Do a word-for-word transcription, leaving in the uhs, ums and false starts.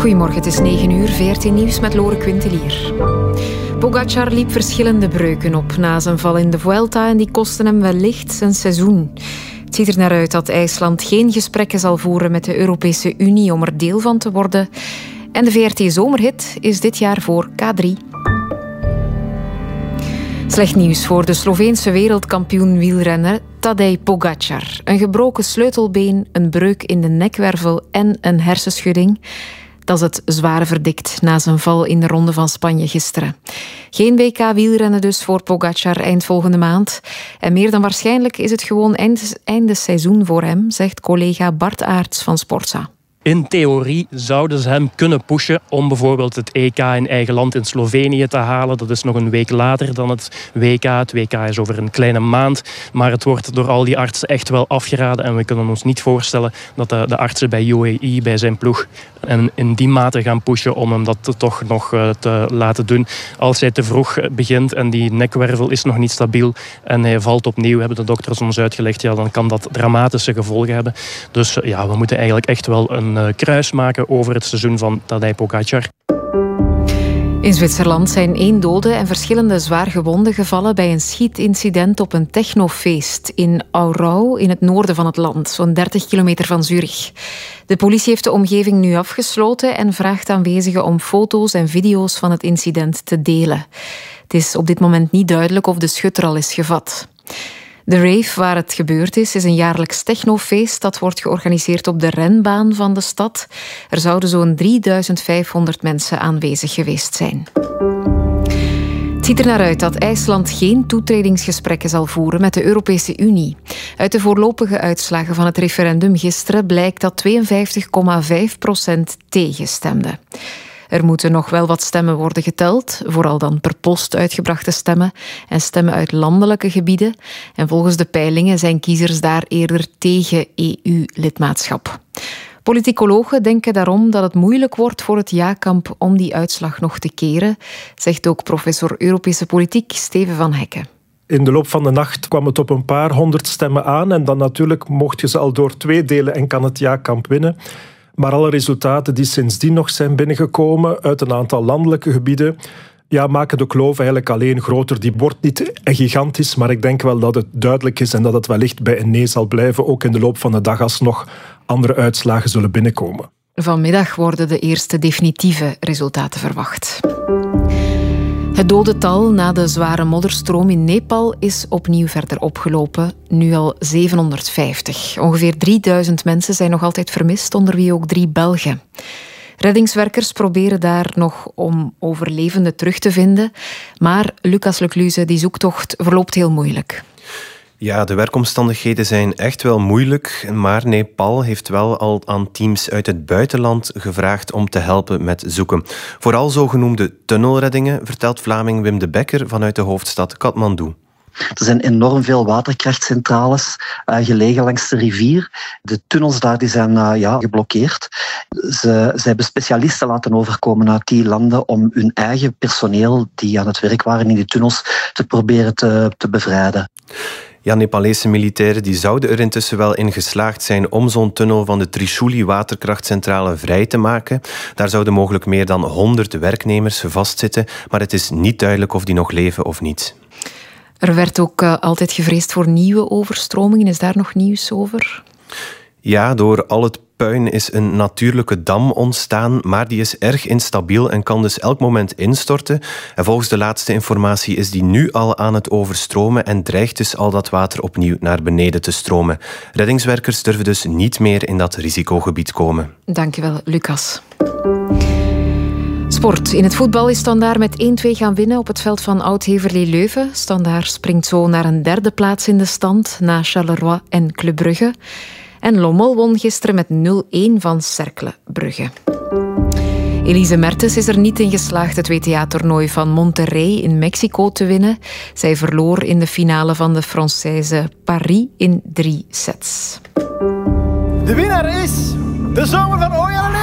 Goedemorgen, het is negen uur, V R T Nieuws met Lore Quintelier. Pogacar liep verschillende breuken op na zijn val in de Vuelta en die kosten hem wellicht zijn seizoen. Het ziet er naar uit dat IJsland geen gesprekken zal voeren met de Europese Unie om er deel van te worden. En de V R T-zomerhit is dit jaar voor K drie. Slecht nieuws voor de Sloveense wereldkampioen wielrenner Tadej Pogacar. Een gebroken sleutelbeen, een breuk in de nekwervel en een hersenschudding. Dat is het zware verdict na zijn val in de Ronde van Spanje gisteren. Geen W K wielrennen dus voor Pogacar eind volgende maand. En meer dan waarschijnlijk is het gewoon eind, einde seizoen voor hem, zegt collega Bart Aerts van Sportza. In theorie zouden ze hem kunnen pushen om bijvoorbeeld het E K in eigen land in Slovenië te halen. Dat is nog een week later dan het W K. Het W K is over een kleine maand. Maar het wordt door al die artsen echt wel afgeraden. En we kunnen ons niet voorstellen dat de, de artsen bij U A E, bij zijn ploeg, en in die mate gaan pushen om hem dat toch nog te laten doen. Als hij te vroeg begint en die nekwervel is nog niet stabiel en hij valt opnieuw, hebben de dokters ons uitgelegd, ja, dan kan dat dramatische gevolgen hebben. Dus ja, we moeten eigenlijk echt wel een kruis maken over het seizoen van Tadej Pogacar. In Zwitserland zijn één dode en verschillende zwaar gewonden gevallen bij een schietincident op een technofeest in Aarau in het noorden van het land, zo'n dertig kilometer van Zurich. De politie heeft de omgeving nu afgesloten en vraagt aanwezigen om foto's en video's van het incident te delen. Het is op dit moment niet duidelijk of de schutter al is gevat. De rave waar het gebeurd is, is een jaarlijks technofeest dat wordt georganiseerd op de renbaan van de stad. Er zouden zo'n drieduizend vijfhonderd mensen aanwezig geweest zijn. Het ziet er naar uit dat IJsland geen toetredingsgesprekken zal voeren met de Europese Unie. Uit de voorlopige uitslagen van het referendum gisteren blijkt dat tweeënvijftig komma vijf procent tegenstemde. Er moeten nog wel wat stemmen worden geteld, vooral dan per post uitgebrachte stemmen en stemmen uit landelijke gebieden. En volgens de peilingen zijn kiezers daar eerder tegen E U-lidmaatschap. Politicologen denken daarom dat het moeilijk wordt voor het ja-kamp om die uitslag nog te keren, zegt ook professor Europese politiek Steven van Hekken. In de loop van de nacht kwam het op een paar honderd stemmen aan en dan natuurlijk mocht je ze al door twee delen en kan het ja-kamp winnen. Maar alle resultaten die sindsdien nog zijn binnengekomen uit een aantal landelijke gebieden, ja, maken de kloof eigenlijk alleen groter. Die wordt niet gigantisch, maar ik denk wel dat het duidelijk is en dat het wellicht bij een nee zal blijven, ook in de loop van de dag als nog andere uitslagen zullen binnenkomen. Vanmiddag worden de eerste definitieve resultaten verwacht. Het dodental na de zware modderstroom in Nepal is opnieuw verder opgelopen, nu al zevenhonderdvijftig. Ongeveer drieduizend mensen zijn nog altijd vermist, onder wie ook drie Belgen. Reddingswerkers proberen daar nog om overlevenden terug te vinden, maar Lucas Lecluze, die zoektocht verloopt heel moeilijk. Ja, de werkomstandigheden zijn echt wel moeilijk, maar Nepal heeft wel al aan teams uit het buitenland gevraagd om te helpen met zoeken. Vooral zogenoemde tunnelreddingen, vertelt Vlaming Wim de Bekker vanuit de hoofdstad Kathmandu. Er zijn enorm veel waterkrachtcentrales uh, gelegen langs de rivier. De tunnels daar die zijn uh, ja, geblokkeerd. Ze, ze hebben specialisten laten overkomen uit die landen om hun eigen personeel die aan het werk waren in die tunnels te proberen te, te bevrijden. Ja, Nepalese militairen die zouden er intussen wel in geslaagd zijn om zo'n tunnel van de Trishuli waterkrachtcentrale vrij te maken. Daar zouden mogelijk meer dan honderd werknemers vastzitten, maar het is niet duidelijk of die nog leven of niet. Er werd ook uh, altijd gevreesd voor nieuwe overstromingen. Is daar nog nieuws over? Ja, door al het puin is een natuurlijke dam ontstaan, maar die is erg instabiel en kan dus elk moment instorten. En volgens de laatste informatie is die nu al aan het overstromen en dreigt dus al dat water opnieuw naar beneden te stromen. Reddingswerkers durven dus niet meer in dat risicogebied komen. Dankjewel, Lucas. Sport. In het voetbal is Standaard met één-twee gaan winnen op het veld van Oud-Heverlee Leuven. Standaard springt zo naar een derde plaats in de stand, na Charleroi en Club Brugge. En Lommel won gisteren met nul-een van Cercle Brugge. Elise Mertens is er niet in geslaagd het W T A-toernooi van Monterrey in Mexico te winnen. Zij verloor in de finale van de Française Paris in drie sets. De winnaar is de zomer van Oyalé.